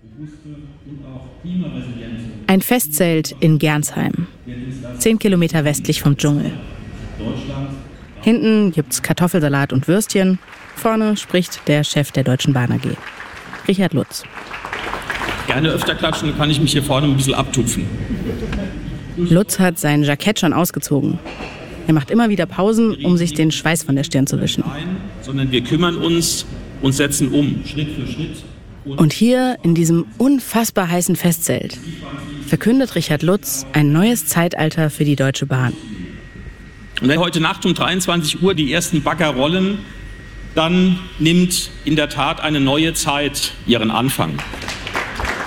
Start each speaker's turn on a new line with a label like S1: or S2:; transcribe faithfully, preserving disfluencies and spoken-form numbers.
S1: Ein Festzelt in Gernsheim, zehn Kilometer westlich vom Dschungel. Hinten gibt's Kartoffelsalat und Würstchen. Vorne spricht der Chef der Deutschen Bahn A G, Richard Lutz.
S2: Gerne öfter klatschen, dann kann ich mich hier vorne ein bisschen abtupfen.
S1: Lutz hat sein Jackett schon ausgezogen. Er macht immer wieder Pausen, um sich den Schweiß von der Stirn zu wischen.
S2: Sondern wir kümmern uns und setzen um, Schritt für Schritt.
S1: Und hier, in diesem unfassbar heißen Festzelt, verkündet Richard Lutz ein neues Zeitalter für die Deutsche Bahn.
S2: Und wenn heute Nacht um dreiundzwanzig Uhr die ersten Bagger rollen, dann nimmt in der Tat eine neue Zeit ihren Anfang.